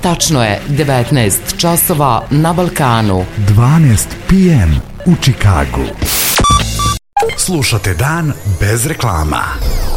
Tačno je 19 časova na Balkanu. 12 p.m. u Čikagu. Slušate Dan bez reklama.